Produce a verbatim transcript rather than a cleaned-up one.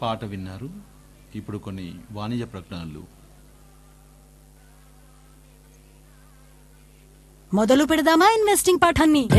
పాట విన్నారు. ఇప్పుడు కొన్ని వాణిజ్య ప్రకటనలు. మొదలు పెడదామా ఇన్వెస్టింగ్ పాఠాన్ని?